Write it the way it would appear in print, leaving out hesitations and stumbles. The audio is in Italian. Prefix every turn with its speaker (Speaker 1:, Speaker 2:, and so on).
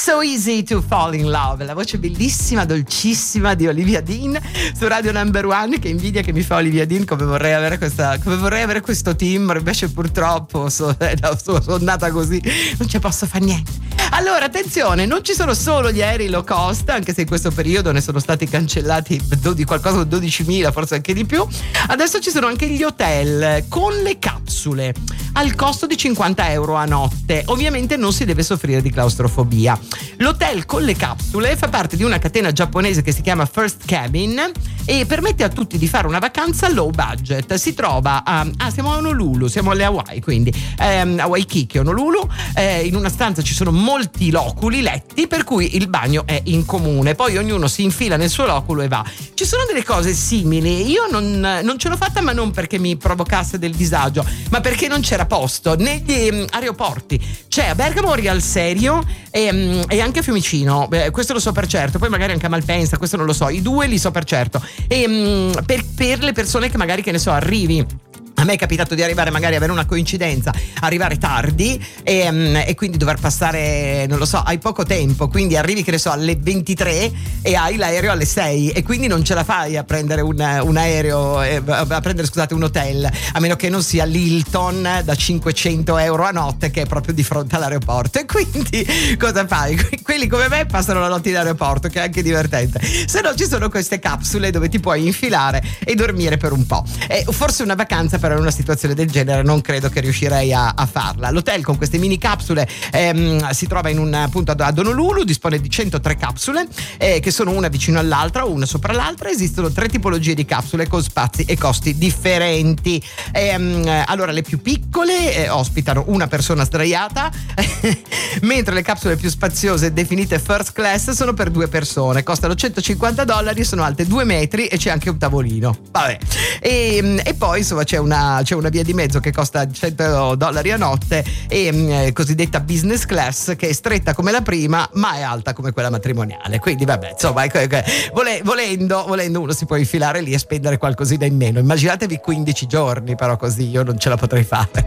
Speaker 1: So Easy to Fall in Love, la voce bellissima, dolcissima di Olivia Dean su Radio Number One. Che invidia che mi fa Olivia Dean, come vorrei avere questo timbro, invece purtroppo sono nata così, non ci posso fare niente. Allora attenzione, non ci sono solo gli aerei low cost, anche se in questo periodo ne sono stati cancellati qualcosa 12.000, forse anche di più. Adesso ci sono anche gli hotel con le capsule al costo di 50 euro a notte. Ovviamente non si deve soffrire di claustrofobia. L'hotel con le capsule fa parte di una catena giapponese che si chiama First Cabin e permette a tutti di fare una vacanza low budget. Si trova siamo a Honolulu, siamo alle Hawaii, quindi a Waikiki, Honolulu. In una stanza ci sono molti loculi, letti, per cui il bagno è in comune, poi ognuno si infila nel suo loculo e va. Ci sono delle cose simili, io non ce l'ho fatta, ma non perché mi provocasse del disagio, ma perché non c'era posto negli aeroporti. C'è a Bergamo, Real Serio e anche a Fiumicino, questo lo so per certo, poi magari anche a Malpensa, questo non lo so, i due li so per certo. E per le persone che magari, che ne so, arrivi. A me è capitato di arrivare, magari avere una coincidenza, arrivare tardi e quindi dover passare, non lo so, hai poco tempo, quindi arrivi, che ne so, alle 23 e hai l'aereo alle 6 e quindi non ce la fai a prendere un aereo, a prendere, scusate, un hotel, a meno che non sia l'Hilton da 500 euro a notte, che è proprio di fronte all'aeroporto. E quindi cosa fai? Quelli come me passano la notte in aeroporto, che è anche divertente. Se no ci sono queste capsule dove ti puoi infilare e dormire per un po'. Forse una vacanza, però in una situazione del genere non credo che riuscirei a farla. L'hotel con queste mini capsule si trova in appunto ad Honolulu, dispone di 103 capsule che sono una vicino all'altra o una sopra l'altra. Esistono 3 tipologie di capsule con spazi e costi differenti. Allora le più piccole ospitano una persona sdraiata mentre le capsule più spaziose, definite first class, sono per 2 persone, costano $150, sono alte 2 metri e c'è anche un tavolino. Vabbè. E poi insomma c'è una via di mezzo che costa $100 a notte, e cosiddetta business class, che è stretta come la prima ma è alta come quella matrimoniale. Quindi vabbè, insomma, volendo uno si può infilare lì e spendere qualcosina in meno. Immaginatevi 15 giorni, però così io non ce la potrei fare.